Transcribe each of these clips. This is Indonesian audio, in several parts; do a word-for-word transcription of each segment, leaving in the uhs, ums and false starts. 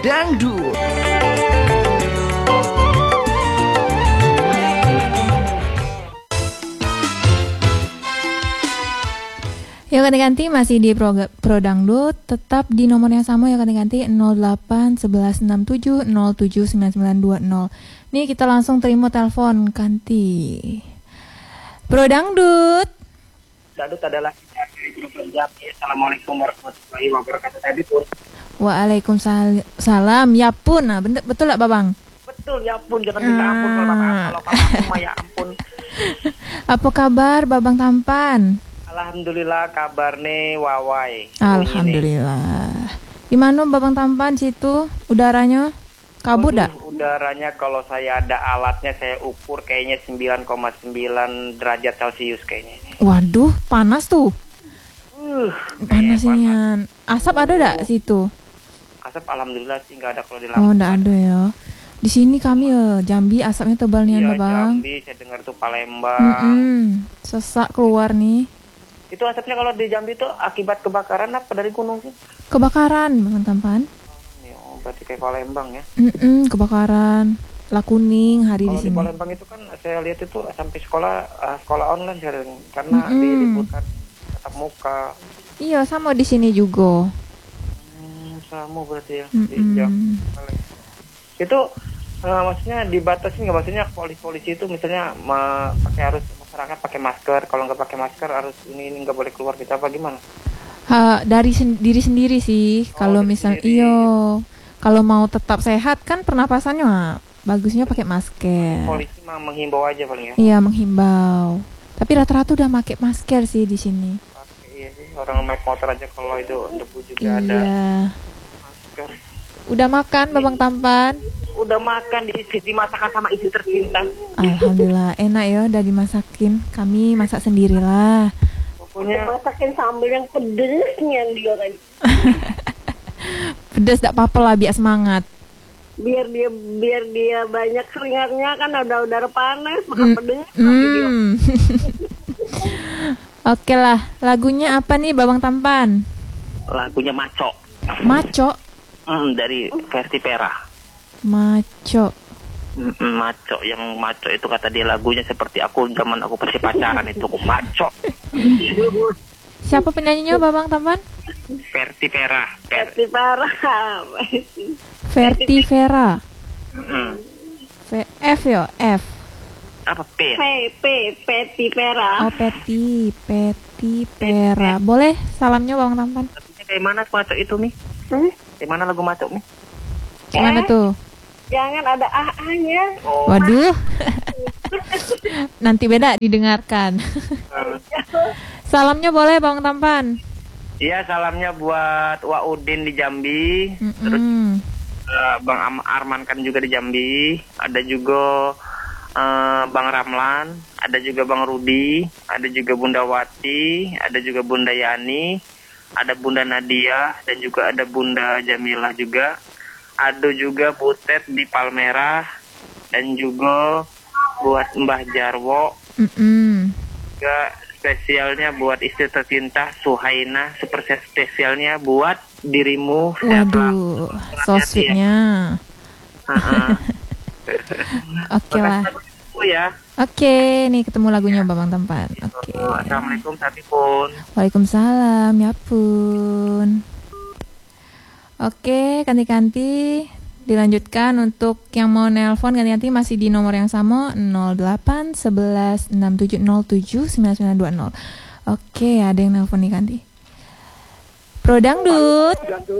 Dangdut. Yuk ganti-ganti masih di Pro, Pro Dangdut, tetap di nomor yang sama ya ganti-ganti nol delapan satu satu enam tujuh nol tujuh sembilan sembilan dua nol. Nih kita langsung terima telepon ganti. Pro Dangdut. Dangdut adalah Assalamualaikum warahmatullahi wabarakatuh. Tadi pun. Waalaikumsalam. Ya pun, nah, bener, betul lah Babang? Betul ya pun, jangan minta ampun kalau bapak kalau bapak mah ya ampun. Apa kabar Babang Tampan? Alhamdulillah kabar nih wawai. Alhamdulillah. Gimana Babang Tampan situ udaranya? Kabut dak? Udaranya kalau saya ada alatnya saya ukur kayaknya sembilan koma sembilan derajat Celcius kayaknya. Waduh, panas tuh. Uh, Panasnya. Asap ada dak situ? Asap alhamdulillah sih nggak ada kalau di Oh, nggak ada ya. Di sini kami ya Jambi asapnya tebal nih iya, Babang. Jambi saya dengar tuh Palembang. Mm-mm. Sesak keluar nih. Itu asapnya kalau di Jambi itu akibat kebakaran apa dari gunung sih? Kebakaran Babang Tampan. Ya, berarti kayak Palembang ya. Mm-mm, kebakaran. Lah Kuning hari Kalau di di sini. Palembang itu kan saya lihat itu sampai sekolah uh, sekolah online sering karena Mm-mm. diliburkan tatap muka. Iya sama di sini juga. Hmm, sama berarti ya di Mm-mm. jam. Itu uh, maksudnya dibatasi nggak, maksudnya polisi-polisi itu misalnya ma- pakai harus masyarakat pakai masker, kalau nggak pakai masker harus ini ini nggak boleh keluar kita apa gimana? Ha, dari sen- diri sendiri sih. Oh, Kalau diri misal sendiri. iyo, kalau mau tetap sehat kan pernapasannya ah, bagusnya pakai masker. Polisi mah menghimbau aja paling ya. Iya menghimbau. Tapi rata-rata udah pakai masker sih di sini. Pakai, iya sih, orang naik motor aja kalau itu debu juga ada Iya. masker. Udah makan Babang Tampan? Udah makan di dimasakan sama istri tercinta. Alhamdulillah enak ya udah dimasakin. Kami masak sendirilah. Pokoknya masakin sambal yang pedesnya dia tadi. Pedas tak apa-apa lah biar semangat. Biar dia biar dia banyak keringatnya kan ada udara panas maka Mm, pedes. mm. Oke lah, lagunya apa nih Babang Tampan? lagunya Maco. Maco, Hmm, dari versi Pera. Maco. Mm, Maco, yang Maco itu kata dia lagunya seperti aku zaman aku masih pacaran itu aku Maco. Siapa penyanyinya Babang Tampan? Versi Pera. Per- Peti parah. Verti Vera. mm. V- F ya, F. Apa P? P P Peti pera. Oh, Peti, Peti Vera. Boleh salamnya Babang Tampan? Lagunya kayak mana Maco itu nih? Hmm? Kayak mana lagu Maco nih? Gimana Eh? tuh? Jangan ada A-nya. Oh, Waduh. Nanti beda didengarkan. eh. Salamnya boleh Babang Tampan? Iya, salamnya buat Waudin di Jambi. Terus Mm-mm. eh, Bang Am- Arman kan juga di Jambi. Ada juga eh, Bang Ramlan, ada juga Bang Rudi, ada juga Bunda Wati, ada juga Bunda Yani, ada Bunda Nadia, dan juga ada Bunda Jamilah juga. Ada juga Butet di Palmerah, dan juga buat Mbah Jarwo. Mm-mm. Juga spesialnya buat istri tercinta Suhaina, super spesialnya buat dirimu. Waduh, so sweetnya. Heeh. Oke lah. Oh ya. Oke, nih ketemu lagunya Babang Tampan. Oke. Assalamualaikum Satipun. Waalaikumsalam, ya pun. Oke, ganti-ganti. Dilanjutkan untuk yang mau nelpon ganti-ganti masih di nomor yang sama nol delapan satu satu enam tujuh nol tujuh sembilan sembilan dua nol. Oke, ada yang nelpon nih ganti. Pro Dangdut.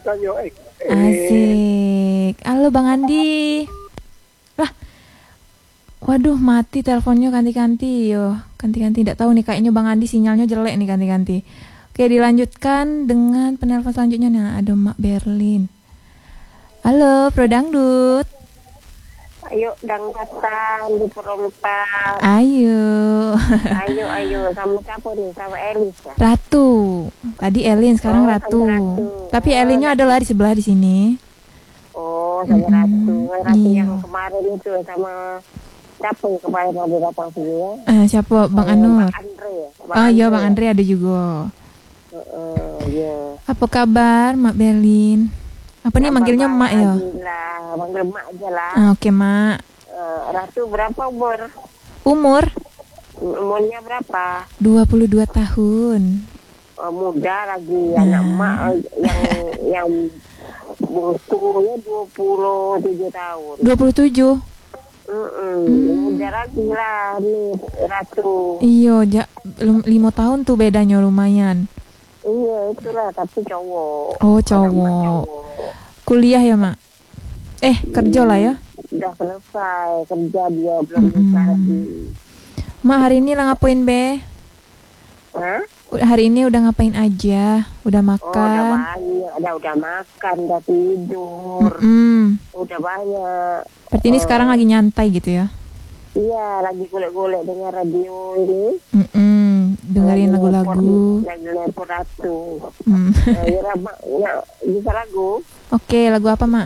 Asik. Halo Bang Andi. Lah. Waduh, mati teleponnya ganti-ganti yo. Ganti-ganti enggak tahu nih kayaknya Bang Andi sinyalnya jelek nih ganti-ganti. Oke, dilanjutkan dengan penelpon selanjutnya nih ada Mak Berlin. Halo, Pro Dangdut. Ayo dangdatan di perempat. Ayo. Ayo ayo sama siapa nih? Sama Elis ya? Ratu. Tadi Elin, sekarang Oh, Ratu. sama Ratu. Tapi Oh, Elinnya adalah di sebelah di sini. Oh sama Mm-mm. Ratu. Ratu Iya. yang kemarin itu sama siapa yang kemarin mau datang sini ya? Eh, siapa? Bang Oh, Anur. Bang Andre ya? Oh iya, Bang Andre ada juga. Heeh, iya. Apa kabar, Mak Berlin? Apa nih manggilnya Mak ya? Lah, manggil Mak aja lah. Ah, oke Mak. Uh, Ratu berapa umur? Umur Umurnya berapa? dua puluh dua tahun. Oh, muda lagi. Anak Nah. Mak yang yang bungsunya dua puluh tujuh tahun. dua puluh tujuh. Mm-mm. Muda lagi lah nih Ratu. Iya, ja, lim- lima tahun tuh bedanya lumayan. Iya itulah, tapi cowok. Oh, Anak Mak cowok. cowok. Kuliah ya, Mak? Eh, kerja lah ya. Udah selesai kerja, dia belum Mm-mm. bisa lagi. Mak, hari ini lah ngapain, Be? Hah? Hari ini udah ngapain aja? Udah Oh, udah makan? banyak, udah udah makan, udah tidur, Mm-mm. udah banyak. Berarti ini Oh, sekarang lagi nyantai gitu ya? Iya, lagi golek-golek dengar radio ini. Mm-mm. Dengerin Lagi lagu-lagu. nelpon- Lagi nelpon Ratu. Mm. Eh, ya, Mak, ya, bisa lagu? Oke, lagu apa, Mak?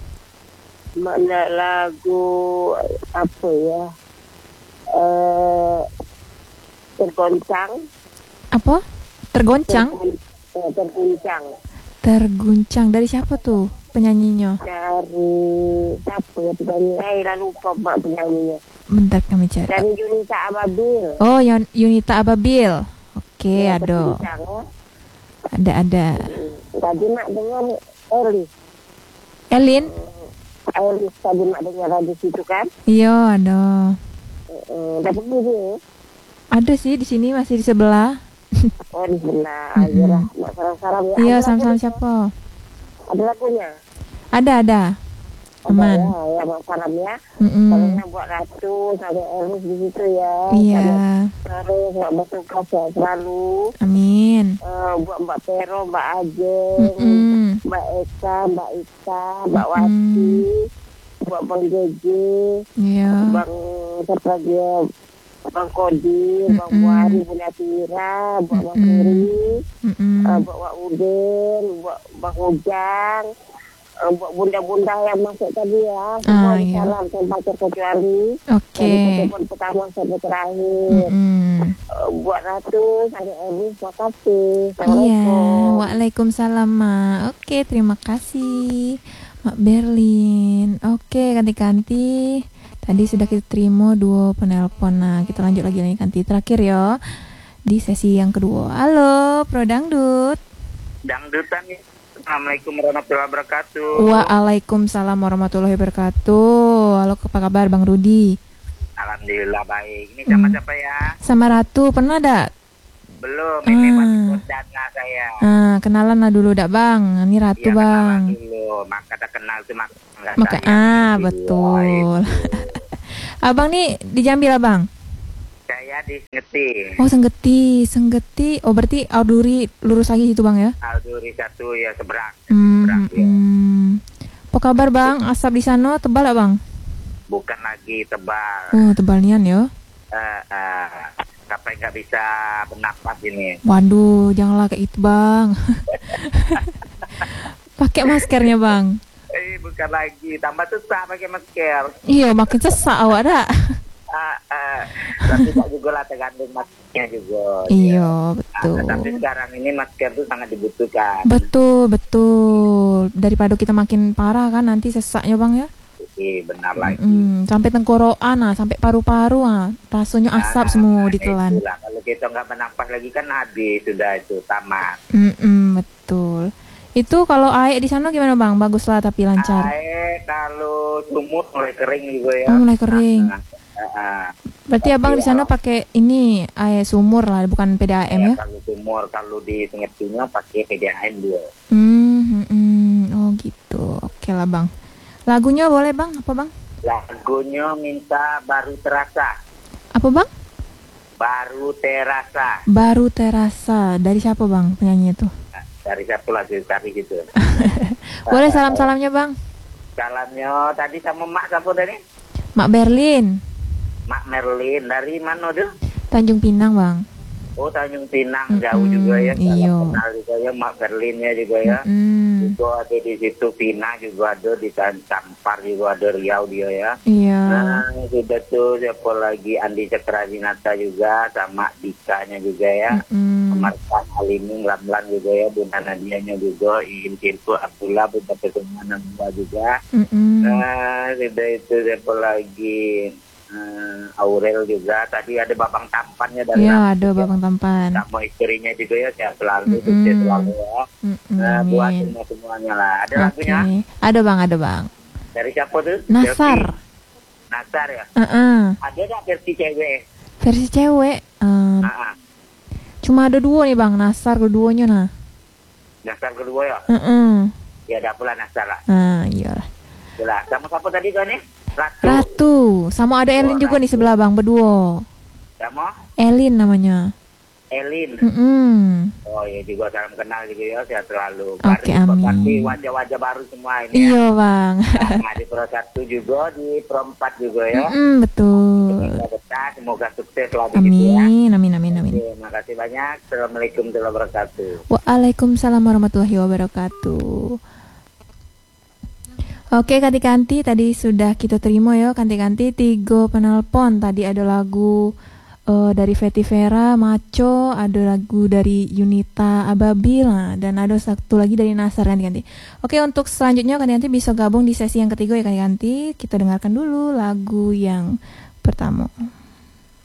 Mana lagu apa ya? Eh, tergoncang. Apa? Tergoncang? Tergun- eh, terguncang. Terguncang. Dari siapa tuh penyanyinya? Dari siapa ya penyanyi? Eh, lah lupa Mak penyanyinya. Bentar kami cari. Dari Yunita Ababil. Oh, Yon- Yunita Ababil. Oke, Ya, ada. terguncang, ya. Ada ada. Tadi Mak dengar Elis. Elin? Elis tadi Mak dengar di situ kan? Iya, ada. Uh, udah pergi dia. Ada sih di sini, masih di sebelah. Oh di sebelah. Mm-mm. Iya lah. Mak salam-salam ya. Iya, Ada sama-sama lagunya? siapa? Ada lagunya? Ada ada. Aman. Ada, ya, ya Mak salam ya. Mm-mm. Salamnya buat Ratu sama Elis di situ ya. Iya. Terus Mak bersuka sehat selalu. Amin. Uh, buat Mbak Pero, Mbak Ajeng, Mm-mm. Mbak Eka, Mbak Ika, Mbak Mm-mm. Wati, buat Bang Jeje, Iya. Bang siapa dia, Bang Kodi, Bang Mm-mm. Buari, Bunda Tira, buat Bang Mm-mm. Puri, Mm-mm. uh, buat Wak Udin, buat Bang Ujang, uh, buat bunda-bunda yang masuk tadi ya. Semua Ah, iya. salam tanpa terkecuali. Oke. Dari telepon pertama sampai terakhir. Mm-mm. Uh, buat Ratu, saya Elis, makasih. Iya, Assalamualaikum. waalaikumsalam, Mak. Oke, terima kasih, Mak Berlin. Oke, ganti-ganti. Tadi sudah kita terima dua penelpon. Nah, kita lanjut lagi nih, ganti terakhir ya. Di sesi yang kedua. Halo, Pro Dangdut. Dangdutan nih. Assalamualaikum warahmatullahi wabarakatuh. Waalaikumsalam warahmatullahi wabarakatuh. Halo, apa kabar Bang Rudi? Alhamdulillah baik. Ini sama Hmm. siapa ya? Sama Ratu, pernah dak? Belum, ini Ah. masih bos dana saya. Nah, kenalan lah dulu dak, Bang. Ini Ratu, Iya, Bang. kenalan dulu. Maka tak kenal tuh mak. nggak Maka sayang. ah, Iya, betul. itu. Abang nih di Jambi lah, Bang. Saya di Ngeti. Oh, Senggeti, Senggeti. Oh, berarti Auduri lurus lagi situ, Bang ya? Alduri satu ya seberang. Hmm, Seberang ya. hmm. Apa kabar, Bang? Asap di sana tebal gak, Bang? Bukan lagi tebal. Oh, tebal nian ya. Eh, eh, sampai nggak bisa bernapas ini. Waduh, janganlah kayak itu, Bang. Pakai maskernya, Bang. Eh, bukan lagi. Tambah susah pakai masker. Iya, makin sesak awak dah. Ah, ah. Tapi tidak juga lah tergantung maskernya juga. Iya, Ah, betul. tapi sekarang ini masker itu sangat dibutuhkan. Betul, betul. Daripada kita makin parah kan nanti sesaknya, Bang ya. Iya, benar lagi. Hmm, sampai tenggorokan, ah, sampai paru-paru, ah. Rasanya asap Ah, semua nah, ditelan. itulah. Kalau kita nggak bernapas lagi kan habis sudah itu tamat. Mm-mm, betul. Itu kalau air di sana gimana, Bang? Baguslah tapi lancar. Air kalau sumur mulai kering juga ya. Oh, mulai kering. Ah, ah, ah. Berarti Abang di sana pakai ini air sumur lah, bukan P D A M ya? Kalau sumur, kalau di Sengetinya pakai P D A M dia. Hmm, hmm, oh gitu. Oke lah, Bang. Lagunya boleh, Bang? Apa, Bang? Lagunya minta baru terasa. Apa, Bang? Baru terasa. Baru Terasa. Dari siapa, Bang, penyanyi itu? Dari satu lagu tadi gitu. Boleh salam-salamnya, Bang? Salamnya tadi sama Mak siapa tadi? Mak Berlin, Mak Merlin dari mana tuh? Tanjung Pinang, Bang. Oh, Tanjung Pinang Mm-mm, jauh juga ya. iya. Salam kenal juga ya Mak Berlinnya juga ya. Hmm, Juga ada di situ Pina juga ada di Tampar juga ada Riau dia ya. iya. Nah, sudah tuh siapa lagi Andi Cakrawinata juga sama Dikanya juga ya. Mm-mm. Marta Alining Ramlan juga ya, Bunda Nadianya juga, Iin Tirku Abdullah, Bunda Pesumanan juga. Mm-mm. Nah, sudah itu siapa lagi? Uh, Aurel juga. Tadi ada Babang Tampannya dari Ya, ada Lampung, Babang Tampan. sama istrinya juga ya, sehat selalu, Mm-mm. sukses selalu ya. Mm-mm, Nah, buat amin. semua semuanya lah. Ada Oke. lagunya Ada bang, ada bang. dari siapa tuh? Nasar. Selfie. Nasar ya. Uh-uh. Ada nggak versi cewek? Versi cewek. Um, Ah, ah. cuma ada dua nih bang, Nasar keduanya nah. Nasar kedua ya. Uh-uh. Ya ada pula Nasar lah. Nah, iyalah. Jelas. Sama siapa tadi kan nih? Ratu. Ratu. Sama ada Elin Oh, juga nih Ratu. sebelah bang, berdua. Sama Elin namanya. Elin. Mm-mm. Oh ya juga salam kenal juga ya, sehat selalu. Oke, Baru amin. pasti wajah-wajah baru semua ini ya. Iya bang. Nah, di Pro satu juga, di Pro empat juga ya. Mm-mm, betul. Semoga betah, semoga sukses lah begitu ya. Amin, amin, amin, amin. Oke, makasih banyak. Assalamualaikum warahmatullahi wabarakatuh. Waalaikumsalam warahmatullahi wabarakatuh. Oke Kanti-Kanti, tadi sudah kita terima ya Kanti-Kanti tiga penelpon. Tadi ada lagu uh, dari Fetty Vera, Maco, ada lagu dari Yunita Ababil, nah, dan ada satu lagi dari Nasar Kanti-Kanti. Oke, untuk selanjutnya Kanti-Kanti bisa gabung di sesi yang ketiga ya Kanti-Kanti. Kita dengarkan dulu lagu yang pertama.